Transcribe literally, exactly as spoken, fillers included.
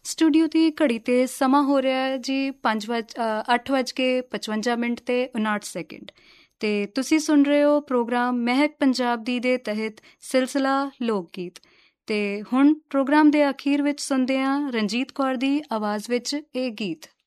Studio ਦੀ ਘੜੀ 'ਤੇ ਸਮਾਂ ਹੋ ਰਿਹਾ ਹੈ ਜੀ ਪੰਜ ਵੱਜ ਅੱਠ ਵੱਜ ਕੇ ਪਚਵੰਜਾ ਮਿੰਟ ਅਤੇ ਉਣਾਹਠ ਸੈਕਿੰਡ ਅਤੇ ਤੁਸੀਂ ਸੁਣ ਰਹੇ ਹੋ ਪ੍ਰੋਗਰਾਮ ਮਹਿਕ ਪੰਜਾਬ ਦੀ ਦੇ ਤਹਿਤ ਸਿਲਸਿਲਾ ਲੋਕ ਗੀਤ। ਅਤੇ ਹੁਣ ਪ੍ਰੋਗਰਾਮ ਦੇ ਅਖੀਰ ਵਿੱਚ ਸੁਣਦੇ ਹਾਂ ਰਣਜੀਤ ਕੌਰ ਦੀ ਆਵਾਜ਼ ਵਿੱਚ ਇਹ ਗੀਤ।